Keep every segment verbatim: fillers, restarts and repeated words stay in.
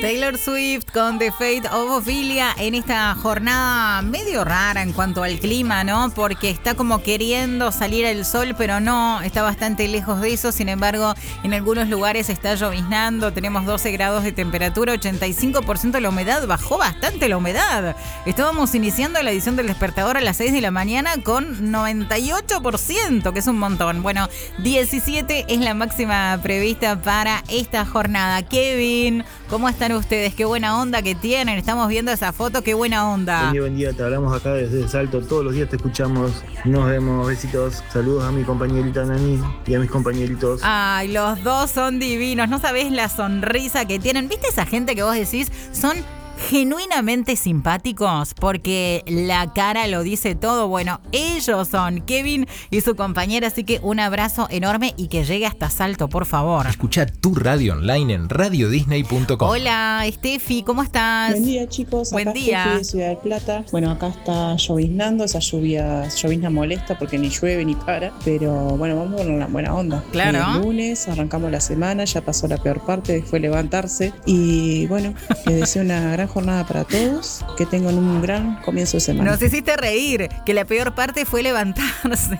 Taylor Swift con The Fate of Ophelia en esta jornada medio rara en cuanto al clima, ¿no? Porque está como queriendo salir el sol, pero no, está bastante lejos de eso. Sin embargo, en algunos lugares está lloviznando, tenemos doce grados de temperatura, ochenta y cinco por ciento de la humedad, bajó bastante la humedad. Estábamos iniciando la edición del despertador a las seis de la mañana con noventa y ocho por ciento, que es un montón. Bueno, diecisiete es la máxima prevista para esta jornada. Kevin, ¿cómo están ustedes? Qué buena onda que tienen. Estamos viendo esa foto, qué buena onda. Buen día, buen día. Te hablamos acá desde Salto. Todos los días te escuchamos. Nos vemos. Besitos. Saludos a mi compañerita Nani y a mis compañeritos. Ay, los dos son divinos. No sabés la sonrisa que tienen. ¿Viste esa gente que vos decís son genuinamente simpáticos? Porque la cara lo dice todo. Bueno, ellos son Kevin y su compañera, así que un abrazo enorme y que llegue hasta Salto, por favor. Escucha tu radio online en radio disney punto com. Hola, Steffi, ¿cómo estás? Buen día, chicos. Buen acá día. Steffi de Ciudad del Plata. Bueno, acá está lloviznando, esa lluvia, llovizna molesta porque ni llueve ni para, pero bueno, vamos con la buena onda. Claro. El lunes arrancamos la semana, ya pasó la peor parte, fue levantarse y bueno, les deseo una gran jornada para todos, que tengan un gran comienzo de semana. Nos hiciste reír, que la peor parte fue levantarse.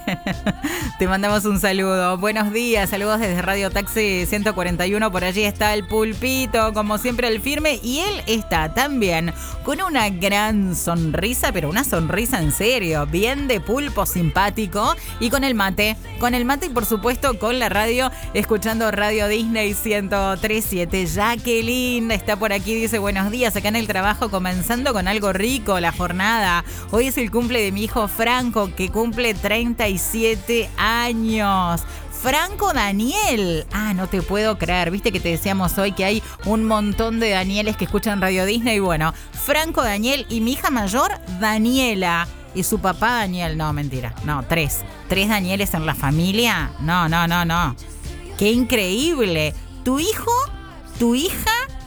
Te mandamos un saludo. Buenos días, saludos desde Radio Taxi ciento cuarenta y uno. Por allí está el Pulpito, como siempre el firme, y él está también con una gran sonrisa, pero una sonrisa en serio, bien de pulpo, simpático, y con el mate, con el mate y por supuesto con la radio, escuchando Radio Disney ciento tres punto siete. Jacqueline está por aquí, dice buenos días, acá en el trabajo comenzando con algo rico la jornada. Hoy es el cumple de mi hijo Franco, que cumple treinta y siete años. Franco Daniel. Ah, no te puedo creer. Viste que te decíamos hoy que hay un montón de Danieles que escuchan Radio Disney. Bueno, Franco Daniel y mi hija mayor, Daniela. Y su papá Daniel. No, mentira. No, tres. Tres Danieles en la familia. No, no, no, no. Qué increíble. Tu hijo, tu hija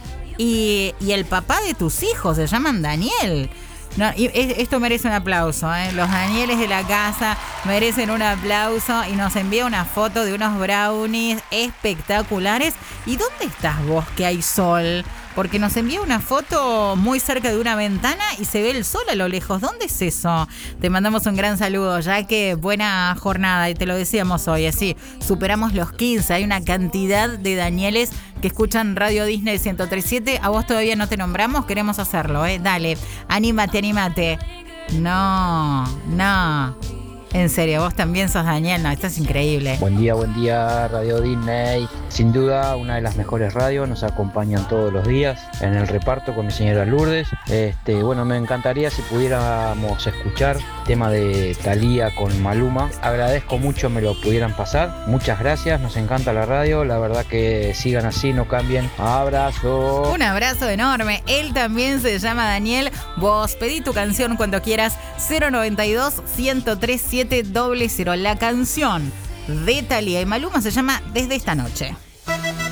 y, y el papá de tus hijos se llaman Daniel. No, y esto merece un aplauso, ¿eh? Los Danieles de la casa merecen un aplauso y nos envía una foto de unos brownies espectaculares. ¿Y dónde estás vos que hay sol? Porque nos envía una foto muy cerca de una ventana y se ve el sol a lo lejos. ¿Dónde es eso? Te mandamos un gran saludo, ya que buena jornada, y te lo decíamos hoy, así, superamos los quince. Hay una cantidad de Danieles que escuchan Radio Disney ciento tres punto siete. A vos todavía no te nombramos, queremos hacerlo, ¿eh? Dale, anímate, anímate. No, no. En serio, vos también sos Daniel, no, esto es increíble. Buen día, buen día, Radio Disney. Sin duda, una de las mejores radios, nos acompañan todos los días en el reparto con mi señora Lourdes. Este, bueno, me encantaría si pudiéramos escuchar el tema de Thalía con Maluma. Agradezco mucho me lo pudieran pasar. Muchas gracias, nos encanta la radio. La verdad que sigan así, no cambien. Abrazo. Un abrazo enorme. Él también se llama Daniel. Vos pedí tu canción cuando quieras. cero noventa y dos, ciento tres, siete cero cero. La canción de Thalía y Maluma se llama Desde esta noche.